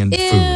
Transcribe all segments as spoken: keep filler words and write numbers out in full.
canned Ew. food.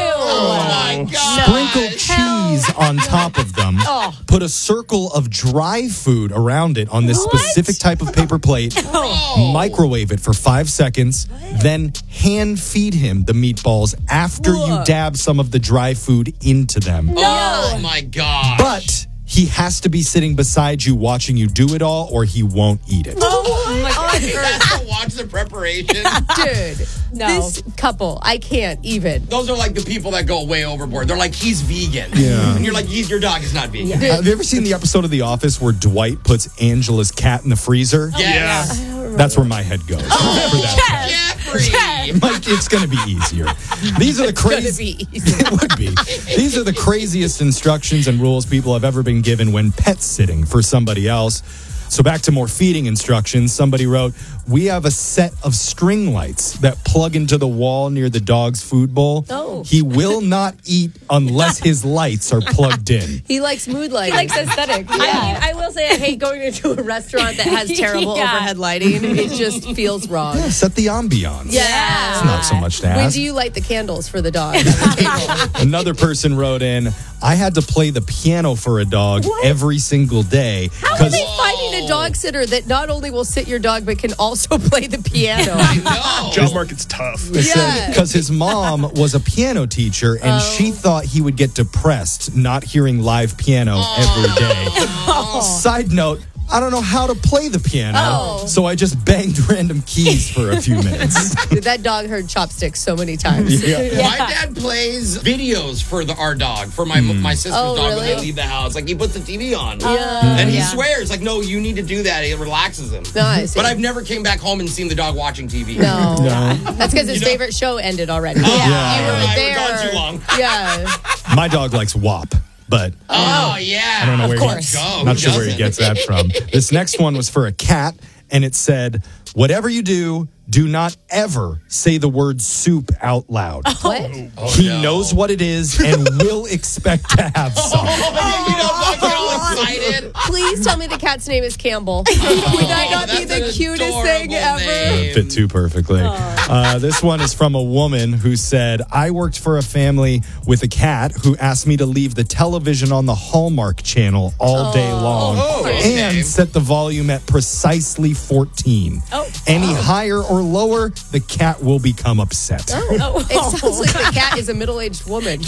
Oh, my God. Sprinkle cheese on top of them. Oh. Put a circle of dry food around it on this What? specific type of paper plate. Oh. Microwave it for five seconds. Then hand feed him the meatballs after you Whoa. dab some of the dry food into them. Oh, my God. But he has to be sitting beside you watching you do it all, or he won't eat it. Oh my God. You have to watch the preparation. Dude, No. this couple, I can't even. Those are like the people that go way overboard. They're like, he's vegan. Yeah. And you're like, he's, your dog is not vegan. Have you ever seen the episode of The Office where Dwight puts Angela's cat in the freezer? Yes. That's where my head goes. for that. Jeffrey. Mike, it's going to be easier. These are the crazy. Be easy. It would be. These are the craziest instructions and rules people have ever been given when pet sitting for somebody else. So back to more feeding instructions. Somebody wrote, we have a set of string lights that plug into the wall near the dog's food bowl. Oh. He will not eat unless his lights are plugged in. He likes mood lighting. He likes aesthetic. I mean, I will say I hate going into a restaurant that has terrible Yeah. overhead lighting. It just feels wrong. Set the ambiance. Yeah. It's not so much to When ask. do you light the candles for the dog at the table? Another person wrote in, I had to play the piano for a dog every single day. How are 'cause they finding a dog sitter that not only will sit your dog but can also play the piano? No. Job market's tough. Yeah. Because his mom was a piano teacher and Oh. she thought he would get depressed not hearing live piano every day. Side note, I don't know how to play the piano, Oh. so I just banged random keys for a few minutes. Dude, that dog heard chopsticks so many times. Yeah. My dad plays videos for the our dog, for my my sister's Oh, dog when really? they leave the house. Like, he puts the T V on. Yeah. And he Yeah. swears, like, no, you need to do that. It relaxes him. Nice. But I've never came back home and seen the dog watching T V. No. No. That's because his You know- favorite show ended already. Yeah. You were Right, we're there. gone too long. Yeah. My dog likes W A P, but Oh, yeah. I don't know of where course. he, Go. not Who sure where he doesn't? gets that from. This next one was for a cat, and it said, whatever you do, do not ever say the word soup out loud. What? Oh, he no. knows what it is and will expect to have some. Oh, you don't get all excited. Please tell me the cat's name is Campbell. Would that not be That's the an cutest thing adorable ever? name. Fit too perfectly. Uh, this one is from a woman who said, I worked for a family with a cat who asked me to leave the television on the Hallmark channel all day long Oh, okay. and set the volume at precisely fourteen. Oh. Any higher or lower, the cat will become upset. Oh. It sounds like the cat is a middle-aged woman.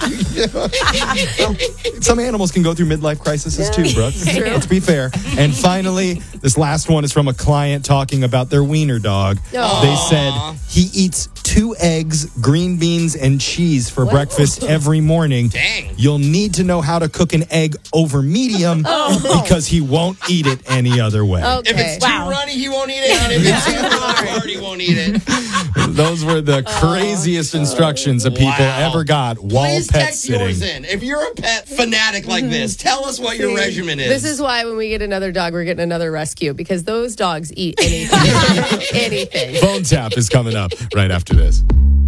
Some animals can go through midlife crises too, Brooke. True. Let's be fair. And finally, this last one is from a client talking about their wiener dog. Aw. They said he eats two eggs, green beans, and cheese for breakfast every morning. Dang. You'll need to know how to cook an egg over medium because he won't eat it any other way. Okay. If it's too Wow. runny, he won't eat it. And if it's too hard, he won't eat it. Those were the craziest instructions that people Wow. ever got while Please pet text yours sitting. in. If you're a pet fanatic like this, tell us what your regimen is. This is why when we get another dog, we're getting another rescue because those dogs eat anything. anything. Phone tap is coming up right after this.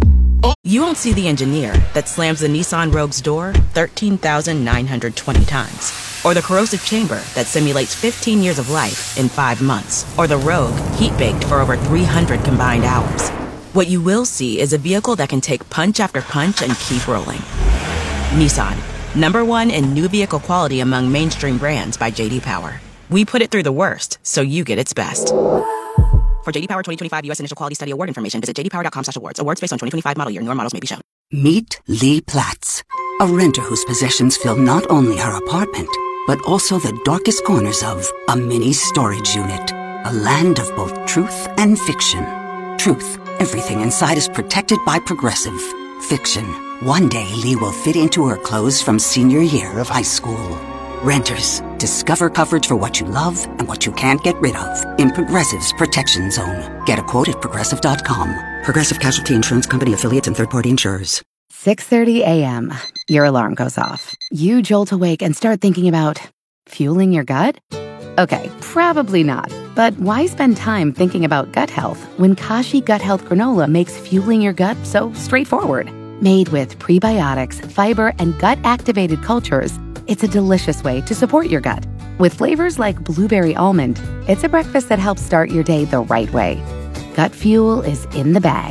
You won't see the engineer that slams the Nissan Rogue's door thirteen thousand nine hundred twenty times. Or the corrosive chamber that simulates fifteen years of life in five months. Or the Rogue heat-baked for over three hundred combined hours. What you will see is a vehicle that can take punch after punch and keep rolling. Nissan, number one in new vehicle quality among mainstream brands by J D Power. We put it through the worst, so you get its best. For J D Power twenty twenty-five U S Initial Quality Study Award information, visit j d power dot com slash awards. Awards based on twenty twenty-five model year. Newer models may be shown. Meet Lee Platts, a renter whose possessions fill not only her apartment, but also the darkest corners of a mini storage unit. A land of both truth and fiction. Truth, everything inside is protected by Progressive. Fiction, one day Lee will fit into her clothes from senior year of high school. Renters, discover coverage for what you love and what you can't get rid of in Progressive's Protection Zone. Get a quote at progressive dot com. Progressive Casualty Insurance Company affiliates and third-party insurers. six thirty a.m. Your alarm goes off. You jolt awake and start thinking about fueling your gut? Okay, probably not. But why spend time thinking about gut health when Kashi Gut Health Granola makes fueling your gut so straightforward? Made with prebiotics, fiber, and gut-activated cultures, it's a delicious way to support your gut. With flavors like blueberry almond, it's a breakfast that helps start your day the right way. Gut fuel is in the bag.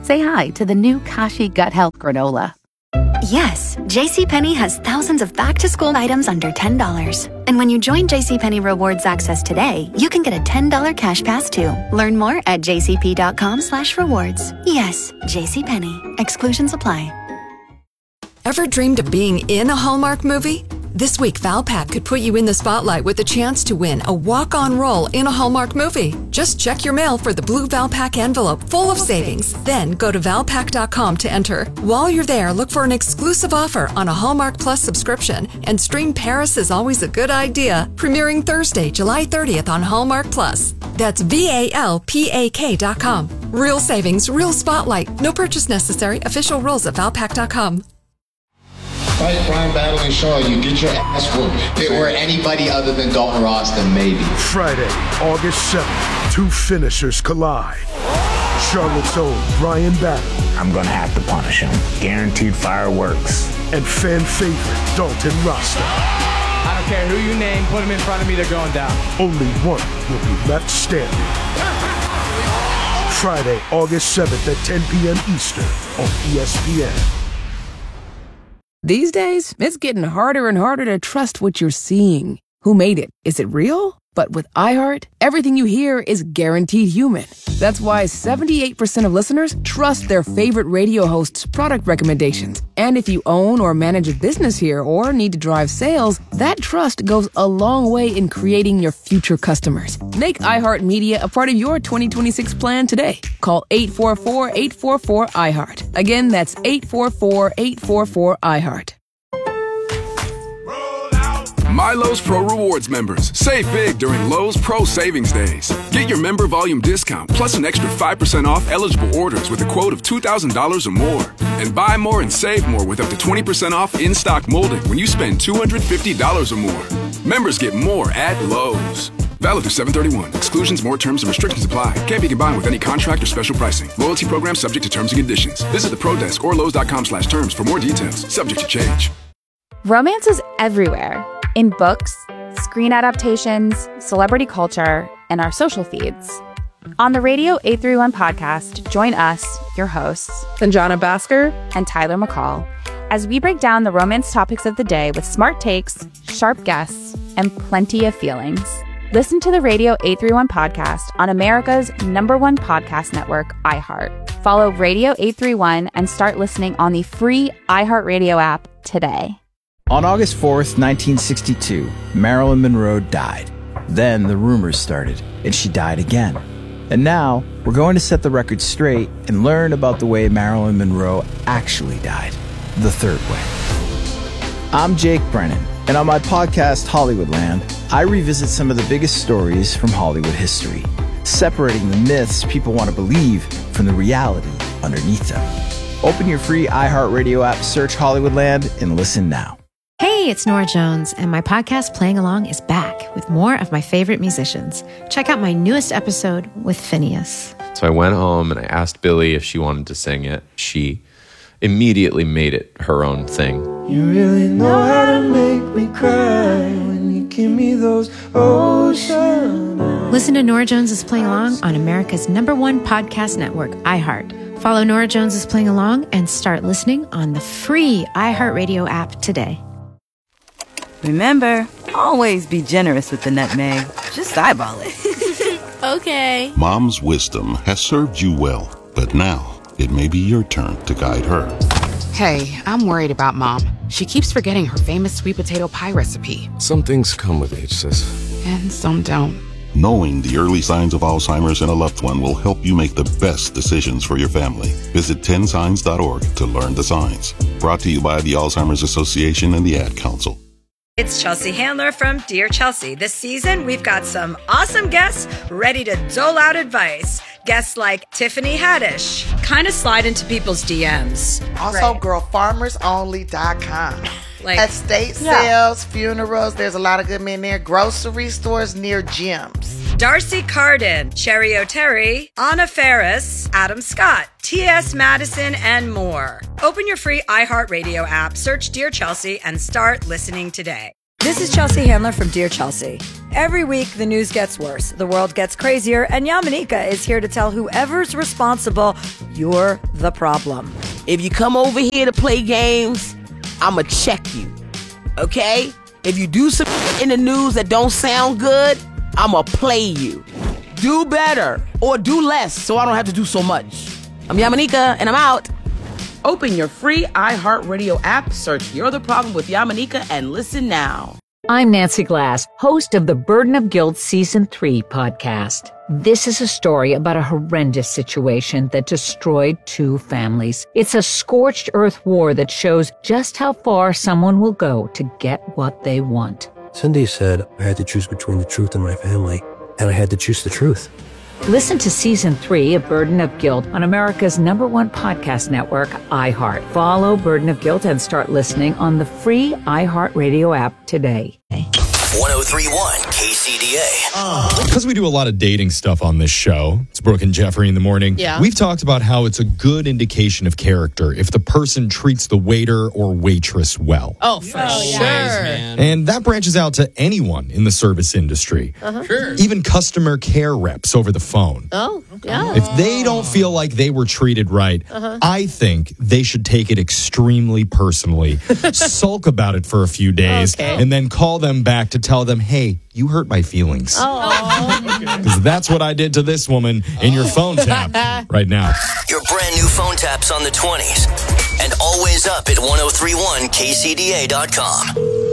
Say hi to the new Kashi Gut Health Granola. Yes, JCPenney has thousands of back-to-school items under ten dollars. And when you join JCPenney Rewards Access today, you can get a ten dollars cash pass too. Learn more at jcp.com slash rewards. Yes, JCPenney. Exclusions apply. Ever dreamed of being in a Hallmark movie? This week, Valpak could put you in the spotlight with the chance to win a walk-on role in a Hallmark movie. Just check your mail for the blue Valpak envelope full of savings. Then go to valpak dot com to enter. While you're there, look for an exclusive offer on a Hallmark Plus subscription and stream Paris is Always a Good Idea, premiering Thursday, July thirtieth on Hallmark Plus. That's V A L P A K dot com. Real savings, real spotlight. No purchase necessary. Official rules at valpak dot com. Fight Brian Battling Shaw, you get your ass whooped. If it were anybody other than Dalton Ross, then maybe. Friday, August seventh, two finishers collide. Charlotte's own Brian Battling. I'm gonna have to punish him. Guaranteed fireworks. And fan favorite Dalton Rasta. I don't care who you name, put him in front of me, they're going down. Only one will be left standing. Friday, August seventh at ten p.m. Eastern on E S P N. These days, it's getting harder and harder to trust what you're seeing. Who made it? Is it real? But with iHeart, everything you hear is guaranteed human. That's why seventy-eight percent of listeners trust their favorite radio host's product recommendations. And if you own or manage a business here or need to drive sales, that trust goes a long way in creating your future customers. Make iHeartMedia a part of your twenty twenty-six plan today. Call eight four four, eight four four, iHeart. Again, that's eight four four, eight four four, iHeart. My Lowe's Pro Rewards members, save big during Lowe's Pro Savings Days. Get your member volume discount plus an extra five percent off eligible orders with a quote of two thousand dollars or more. And buy more and save more with up to twenty percent off in-stock molding when you spend two hundred fifty dollars or more. Members get more at Lowe's. Valid through seven thirty-one. Exclusions, more terms, and restrictions apply. Can't be combined with any contract or special pricing. Loyalty program subject to terms and conditions. Visit the Pro Desk or Lowe's dot com slash terms for more details. Subject to change. Romance is everywhere. In books, screen adaptations, celebrity culture, and our social feeds. On the Radio eight thirty-one podcast, join us, your hosts, Sanjana Bhaskar and Tyler McCall, as we break down the romance topics of the day with smart takes, sharp guests, and plenty of feelings. Listen to the Radio eight thirty-one podcast on America's number one podcast network, iHeart. Follow Radio eight thirty-one and start listening on the free iHeartRadio app today. On August fourth, nineteen sixty-two, Marilyn Monroe died. Then the rumors started, and she died again. And now, we're going to set the record straight and learn about the way Marilyn Monroe actually died. The third way. I'm Jake Brennan, and on my podcast, Hollywoodland, I revisit some of the biggest stories from Hollywood history, separating the myths people want to believe from the reality underneath them. Open your free iHeartRadio app, search Hollywoodland, and listen now. Hey, it's Nora Jones, and my podcast Playing Along is back with more of my favorite musicians. Check out my newest episode with Phineas. So I went home and I asked Billy if she wanted to sing it. She immediately made it her own thing. You really know how to make me cry when you give me those ocean eyes. Listen to Nora Jones is Playing Along on America's number one podcast network, iHeart. Follow Nora Jones is Playing Along and start listening on the free iHeartRadio app today. Remember, always be generous with the nutmeg. Just eyeball it. Okay. Mom's wisdom has served you well, but now it may be your turn to guide her. Hey, I'm worried about Mom. She keeps forgetting her famous sweet potato pie recipe. Some things come with age, sis. And some don't. Knowing the early signs of Alzheimer's in a loved one will help you make the best decisions for your family. Visit ten signs dot org to learn the signs. Brought to you by the Alzheimer's Association and the Ad Council. It's Chelsea Handler from Dear Chelsea. This season, we've got some awesome guests ready to dole out advice. Guests like Tiffany Haddish. Kind of slide into people's D Ms. Also, right. girl farmers only dot com. Like, estate yeah. sales, funerals, there's a lot of good men there. Grocery stores near gyms. Darcy Carden, Cherry O'Terry, Anna Ferris, Adam Scott, T S Madison, and more. Open your free iHeartRadio app, search Dear Chelsea, and start listening today. This is Chelsea Handler from Dear Chelsea. Every week, the news gets worse, the world gets crazier, and Yamanika is here to tell whoever's responsible, you're the problem. If you come over here to play games, I'ma check you, okay? If you do some in the news that don't sound good, I'ma play you. Do better or do less so I don't have to do so much. I'm Yamanika, and I'm out. Open your free iHeartRadio app, search You're the Problem with Yamanika, and listen now. I'm Nancy Glass, host of the Burden of Guilt Season three podcast. This is a story about a horrendous situation that destroyed two families. It's a scorched earth war that shows just how far someone will go to get what they want. Cindy said I had to choose between the truth and my family, and I had to choose the truth. Listen to Season three of Burden of Guilt on America's number one podcast network, iHeart. Follow Burden of Guilt and start listening on the free iHeartRadio app today. one oh three point one K C D A. Because we do a lot of dating stuff on this show, it's Brooke and Jeffrey in the morning. Yeah. We've talked about how it's a good indication of character if the person treats the waiter or waitress well. Oh, for sure. And that branches out to anyone in the service industry. Uh-huh. Sure. Even customer care reps over the phone. Oh, yeah. If they don't feel like they were treated right, Uh-huh. I think they should take it extremely personally, sulk about it for a few days, Okay. and then call them back to tell them, hey, you hurt my feelings. Oh. Because that's what I did to this woman in your phone tap right now. Your brand new phone taps on the twenties. And always up at ten thirty-one K C D A dot com.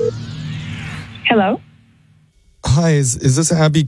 Hello? Hi, is, is this Abby?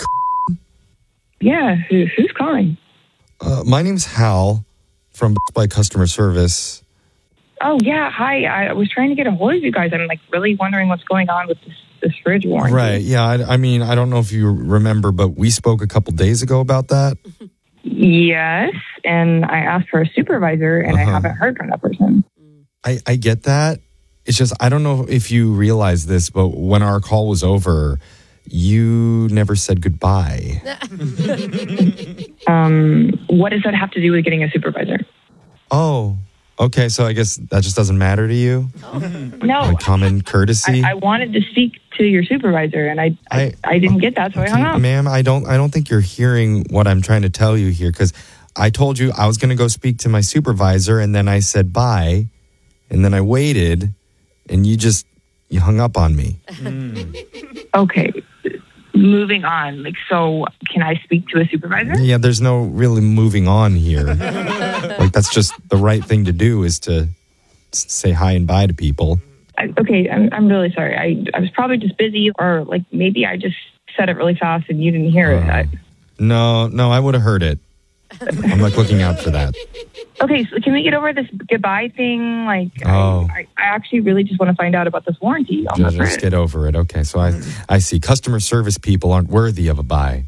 Yeah, who, who's calling? Uh, my name's Hal from by Customer Service. Oh, yeah, hi. I was trying to get a hold of you guys. I'm, like, really wondering what's going on with this, this fridge warranty. Right, yeah. I, I mean, I don't know if you remember, but we spoke a couple days ago about that. Yes, and I asked for a supervisor, and Uh-huh. I haven't heard from that person. I, I get that. It's just, I don't know if you realize this, but when our call was over, you never said goodbye. Um, what does that have to do with getting a supervisor? Oh, okay. So I guess that just doesn't matter to you? No. Like common courtesy? I, I wanted to speak to your supervisor, and I I, I- I didn't get that, so I hung up. Ma'am, I don't, I don't think you're hearing what I'm trying to tell you here, because I told you I was going to go speak to my supervisor, and then I said bye, and then I waited, and you just, you hung up on me. Okay, moving on. Like, so can I speak to a supervisor? Yeah, there's no really moving on here. Like, that's just the right thing to do, is to s- say hi and bye to people. I, okay, I'm, I'm really sorry. I, I was probably just busy, or like maybe I just said it really fast and you didn't hear it. I, No, no, I would have heard it. I'm like looking out for that. okay, so can we get over this goodbye thing? Like, Oh. I, I actually really just want to find out about this warranty on the Just, just fridge. get over it. Okay, so I, I see. Customer service people aren't worthy of a bye.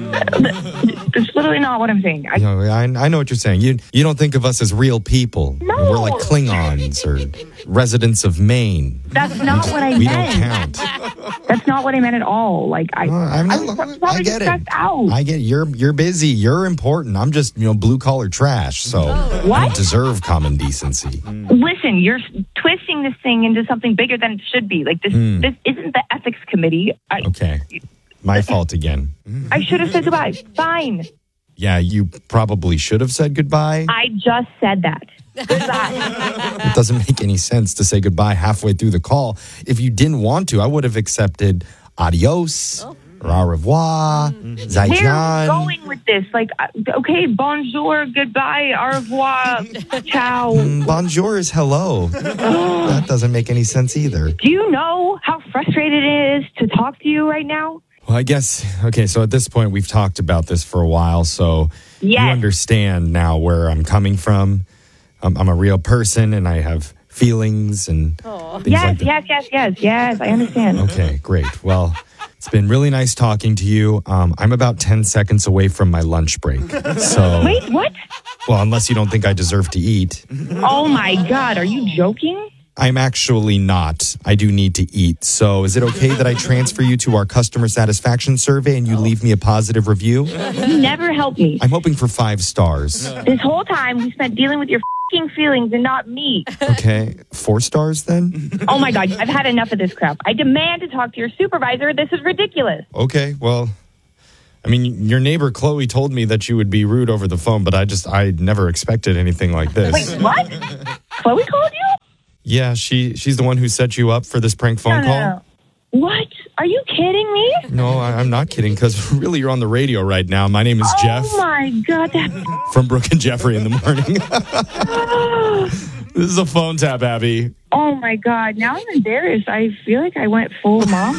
That's literally not what I'm saying. I, You know, I, I know what you're saying. You you don't think of us as real people. No. We're like Klingons or residents of Maine. that's not what I We don't meant. count. That's not what I meant at all. Like, I, I'm I not- was probably I get just it. stressed out. I get you're you're busy. You're important. I'm just you know blue collar trash. So I What? don't deserve common decency. Listen, you're twisting this thing into something bigger than it should be. Like, this Hmm. this isn't the ethics committee. I, Okay, my fault again. I should have said goodbye. Fine. Yeah, you probably should have said goodbye. I just said that. Goodbye. It doesn't make any sense to say goodbye halfway through the call. If you didn't want to, I would have accepted adios or au revoir, Where are we zaijian. going with this? Like, uh, okay, bonjour, goodbye, au revoir, ciao. Mm, Bonjour is hello. That doesn't make any sense either. Do you know how frustrated it is to talk to you right now? Well, I guess, okay, so at this point, we've talked about this for a while, so you Yes. understand now where I'm coming from. I'm, I'm a real person, and I have feelings and things Yes, like that. yes, yes, yes, yes, I understand. Okay, great. Well, it's been really nice talking to you. Um, I'm about ten seconds away from my lunch break. So, Wait, what? well, unless you don't think I deserve to eat. Oh my God, are you joking? I'm actually not. I do need to eat. So is it okay that I transfer you to our customer satisfaction survey and you leave me a positive review? You never helped me. I'm hoping for five stars. This whole time we spent dealing with your fucking feelings and not me. Okay, four stars then? Oh my God, I've had enough of this crap. I demand to talk to your supervisor. This is ridiculous. Okay, well, I mean, your neighbor Chloe told me that you would be rude over the phone, but I just, I never expected anything like this. Wait, what? Chloe called you? Yeah, she she's the one who set you up for this prank phone no, no, call? no. What? Are you kidding me? No, I, I'm not kidding, because really you're on the radio right now. My name is oh Jeff. Oh my God. That... From Brooke and Jeffrey in the morning. This is a phone tap, Abby. Oh my God. Now I'm embarrassed. I feel like I went full mom.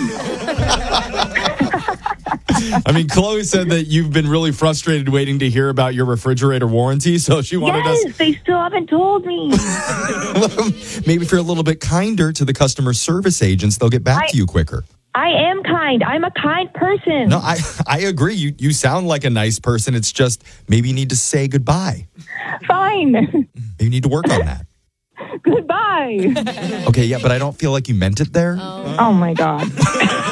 I mean, Chloe said that you've been really frustrated waiting to hear about your refrigerator warranty, so she wanted yes, us... they still haven't told me. Maybe if you're a little bit kinder to the customer service agents, they'll get back I, to you quicker. I am kind. I'm a kind person. No, I, I agree. You, you sound like a nice person. It's just maybe you need to say goodbye. Fine. Maybe you need to work on that. Goodbye. Okay, yeah, but I don't feel like you meant it there. Oh, oh my God.